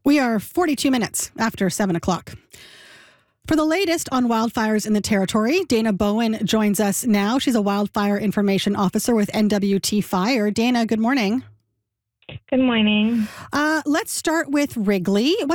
We are 42 minutes after 7 o'clock. For the latest on wildfires in the Territory, Dana Bowen joins us now. She's a wildfire information officer with NWT Fire. Dana, good morning. Good morning. Let's start with Wrigley. What's